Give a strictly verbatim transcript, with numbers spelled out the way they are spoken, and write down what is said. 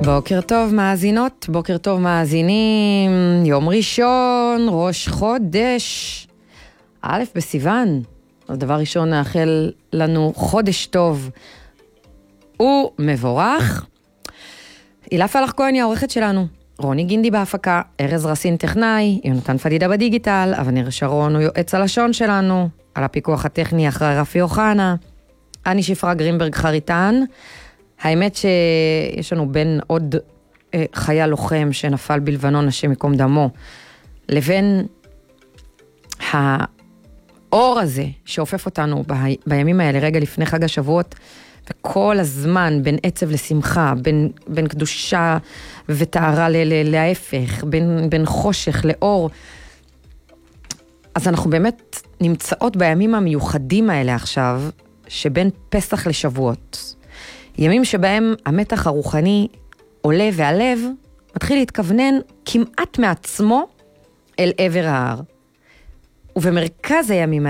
בוקר טוב מאזינות, בוקר טוב מאזינים, יום ראשון, ראש חודש, א' בסיוון. דבר ראשון נאחל לנו חודש טוב ומבורך. הילה פלח כהן היא העורכת שלנו, רוני גינדי בהפקה, ארז רסין טכנאי, יונתן פדידה בדיגיטל, אבנר שרון הוא יועץ הלשון שלנו, על הפיקוח הטכני אחרי רפי אוחנה, אני שפרה גרינברג חריטן. האמת שיש לנו בין עוד אה, חייל לוחם שנפל בלבנון, השם מקום דמו, לבין האור הזה שהופף אותנו ב, בימים האלה, רגע לפני חג השבועות, וכל הזמן בין עצב לשמחה, בין, בין קדושה וטהרה ל, ל, להפך, בין, בין חושך לאור. אז אנחנו באמת נמצאות בימים המיוחדים האלה עכשיו, שבין פסח לשבועות. ימים שבהם המתח הרוחני עולה והלב מתחיל להתכוונן כמעט מעצמו אל עבר ההר. ובמרכז הימים